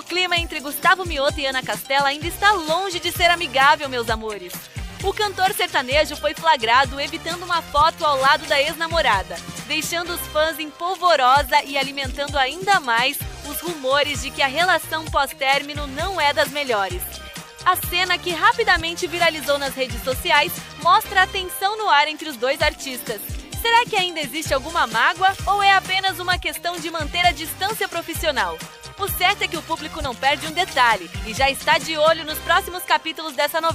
o clima entre Gustavo Mioto e Ana Castela ainda está longe de ser amigável, meus amores. O cantor sertanejo foi flagrado evitando uma foto ao lado da ex-namorada, deixando os fãs em polvorosa e alimentando ainda mais os rumores de que a relação pós-término não é das melhores. A cena, que rapidamente viralizou nas redes sociais, mostra a tensão no ar entre os dois artistas. Será que ainda existe alguma mágoa ou é apenas uma questão de manter a distância profissional? O certo é que o público não perde um detalhe e já está de olho nos próximos capítulos dessa novela.